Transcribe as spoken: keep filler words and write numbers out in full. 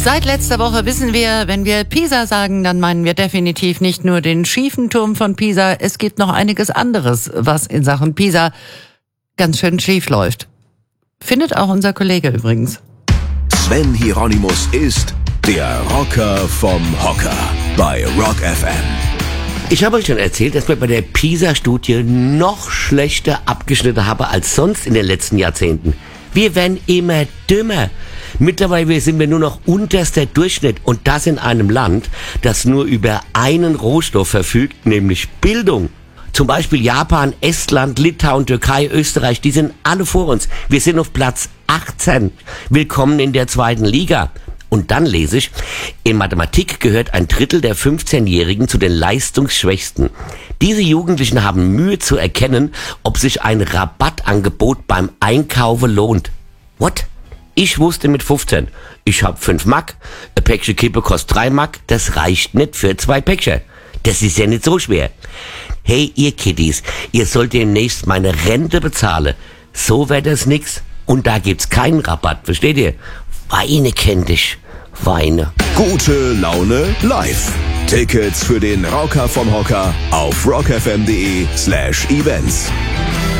Seit letzter Woche wissen wir, wenn wir Pisa sagen, dann meinen wir definitiv nicht nur den schiefen Turm von Pisa. Es gibt noch einiges anderes, was in Sachen Pisa ganz schön schief läuft. Findet auch unser Kollege übrigens. Sven Hieronymus ist der Rocker vom Hocker bei Rock F M. Ich habe euch schon erzählt, dass wir bei der Pisa-Studie noch schlechter abgeschnitten haben als sonst in den letzten Jahrzehnten. Wir werden immer dümmer. Mittlerweile sind wir nur noch unterster Durchschnitt und das in einem Land, das nur über einen Rohstoff verfügt, nämlich Bildung. Zum Beispiel Japan, Estland, Litauen, Türkei, Österreich, die sind alle vor uns. Wir sind auf Platz achtzehn. Willkommen in der zweiten Liga. Und dann lese ich, in Mathematik gehört ein Drittel der fünfzehnjährigen zu den Leistungsschwächsten. Diese Jugendlichen haben Mühe zu erkennen, ob sich ein Rabattangebot beim Einkaufen lohnt. What? Ich wusste mit fünfzehn, ich hab fünf Mark, ein Päckchen Kippe kostet drei Mark, das reicht nicht für zwei Päckchen. Das ist ja nicht so schwer. Hey, ihr Kiddies, ihr sollt demnächst meine Rente bezahlen. So wär das nix. Und da gibt's keinen Rabatt, versteht ihr? Weine kennt dich. Weine. Gute Laune live. Tickets für den Rocker vom Hocker auf rockfm.de slash events.